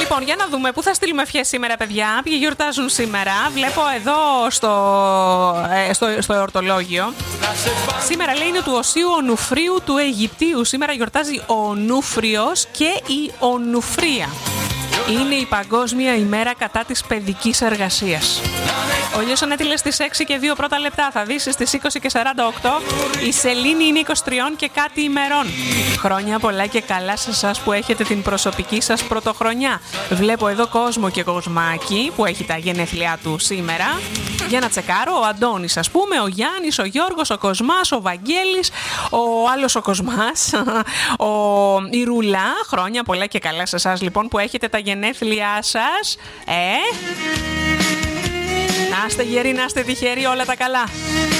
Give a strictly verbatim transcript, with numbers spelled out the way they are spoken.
Λοιπόν, για να δούμε πού θα στείλουμε ευχές σήμερα, παιδιά. Ποιοι γιορτάζουν σήμερα. Βλέπω εδώ στο, ε, στο, στο εορτολόγιο. Σήμερα λέει είναι του Οσίου Ονουφρίου του Αιγυπτίου. Σήμερα γιορτάζει ο Ονούφριος και η Ονουφρία. Είναι η Παγκόσμια ημέρα κατά της παιδικής εργασίας. Ο ήλιος ανέτειλε στις έξι και δύο πρώτα λεπτά. Θα δεις στις είκοσι και σαράντα οκτώ. Η σελήνη είναι είκοσι τρία και κάτι ημερών. Χρόνια πολλά και καλά σε εσάς που έχετε την προσωπική σας πρωτοχρονιά. Βλέπω εδώ κόσμο και κοσμάκι που έχει τα γενέθλιά του σήμερα. Για να τσεκάρω, ο Αντώνης ας πούμε, ο Γιάννης, ο Γιώργος, ο Κοσμάς, ο Βαγγέλης, ο άλλος ο Κοσμάς, ο... η Ρουλά. Χρόνια πολλά και καλά σε εσάς λοιπόν που έχετε τα γενέθλιά σας. Ε... Να είστε γεροί, να είστε τυχεροί, όλα τα καλά.